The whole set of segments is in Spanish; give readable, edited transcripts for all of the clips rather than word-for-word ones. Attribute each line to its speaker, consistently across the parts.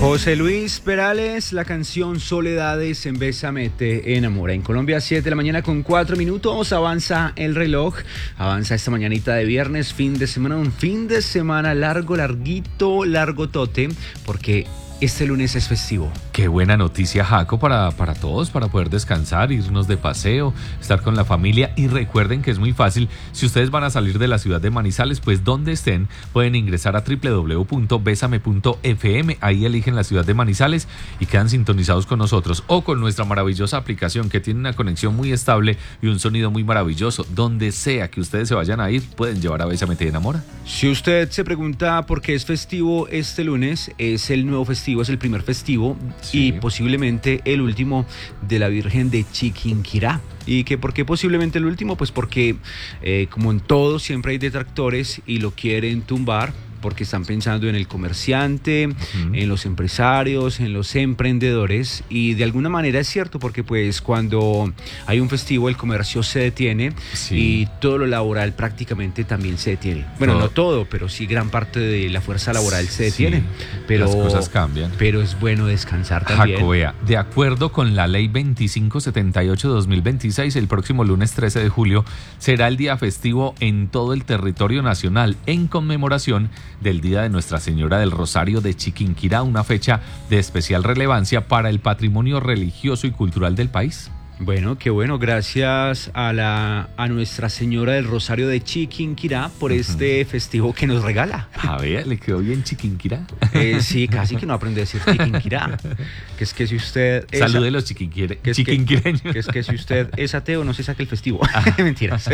Speaker 1: José Luis Perales, la canción Soledades en Bésame te enamora. En Colombia, 7 de la mañana con 4 minutos, avanza el reloj, avanza esta mañanita de viernes, fin de semana, un fin de semana largo, larguito, largotote, porque este lunes es festivo.
Speaker 2: Qué buena noticia, Jaco, para todos, para poder descansar, irnos de paseo, estar con la familia. Y recuerden que es muy fácil, si ustedes van a salir de la ciudad de Manizales, pues donde estén, pueden ingresar a www.besame.fm, ahí eligen la ciudad de Manizales y quedan sintonizados con nosotros o con nuestra maravillosa aplicación que tiene una conexión muy estable y un sonido muy maravilloso. Donde sea que ustedes se vayan a ir, pueden llevar a Bésame te enamora.
Speaker 1: Si usted se pregunta por qué es festivo este lunes, es el nuevo festivo, es el primer festivo, sí, y posiblemente el último de la Virgen de Chiquinquirá. ¿Y que por qué posiblemente el último? Pues porque, como en todo, siempre hay detractores y lo quieren tumbar, porque están pensando en el comerciante, en los empresarios, en los emprendedores, y de alguna manera es cierto, porque pues cuando hay un festivo el comercio se detiene, sí, y todo lo laboral prácticamente también se detiene. Bueno, no todo, pero sí gran parte de la fuerza laboral se detiene. Sí, pero
Speaker 2: las cosas cambian.
Speaker 1: Pero es bueno descansar también.
Speaker 2: Jaco, vea, de acuerdo con la ley 2578-2026, el próximo lunes 13 de julio será el día festivo en todo el territorio nacional en conmemoración del Día de Nuestra Señora del Rosario de Chiquinquirá, una fecha de especial relevancia para el patrimonio religioso y cultural del país.
Speaker 1: Bueno, qué bueno, gracias a Nuestra Señora del Rosario de Chiquinquirá por este festivo que nos regala.
Speaker 2: A ver, ¿le quedó bien Chiquinquirá?
Speaker 1: Sí, casi que no aprendí a decir Chiquinquirá. Que es que si usted...
Speaker 2: Salude a los chiquinquireños.
Speaker 1: Que es que si usted es ateo no se saque el festivo. Mentiras.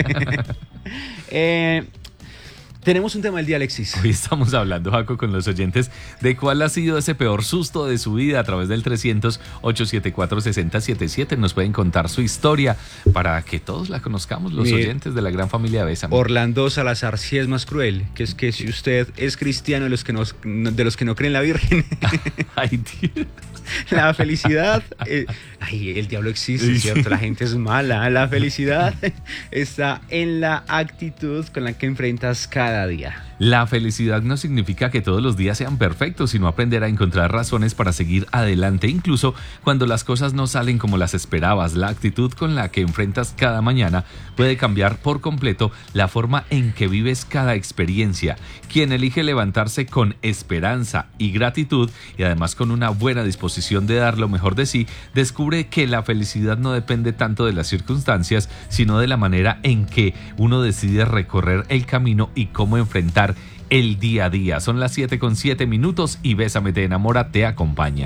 Speaker 1: Tenemos un tema del día, Alexis.
Speaker 2: Hoy estamos hablando, Jaco, con los oyentes de cuál ha sido ese peor susto de su vida a través del 300-874-6077. Nos pueden contar su historia para que todos la conozcamos, los oyentes de la gran familia Bésame.
Speaker 1: Orlando Salazar sí es más cruel, que es que si usted es cristiano de los que no creen en la Virgen.
Speaker 2: Ay, Dios.
Speaker 1: La felicidad, el diablo existe, ¿cierto? La gente es mala. La felicidad está en la actitud con la que enfrentas cada día.
Speaker 2: La felicidad no significa que todos los días sean perfectos, sino aprender a encontrar razones para seguir adelante, incluso cuando las cosas no salen como las esperabas. La actitud con la que enfrentas cada mañana puede cambiar por completo la forma en que vives cada experiencia. Quien elige levantarse con esperanza y gratitud, y además con una buena disposición de dar lo mejor de sí, descubre que la felicidad no depende tanto de las circunstancias, sino de la manera en que uno decide recorrer el camino y cómo enfrentar el día a día. Son las 7:07 y Bésame te enamora te acompaña.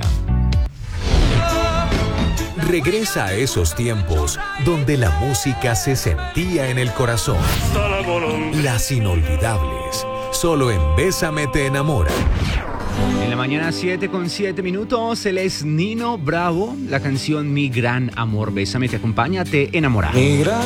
Speaker 3: Regresa a esos tiempos donde la música se sentía en el corazón. Las inolvidables, solo en Bésame te enamora.
Speaker 1: En la mañana 7:07, él es Nino Bravo, la canción Mi Gran Amor. Bésame te acompaña, te enamora.